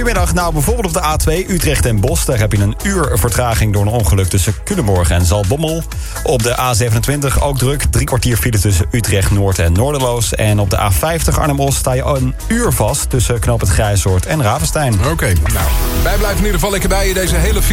Goedemiddag. Nou, bijvoorbeeld op de A2 Utrecht en Bos. Daar heb je een uur vertraging door een ongeluk tussen Culemborg en Zaltbommel. Op de A27 ook druk. 3 kwartier file tussen Utrecht Noord en Noorderloos. En op de A50 Arnhem-Os sta je een uur vast tussen Knoop het Grijsoord en Ravenstein. Oké, nou, wij blijven in ieder geval lekker bij je deze hele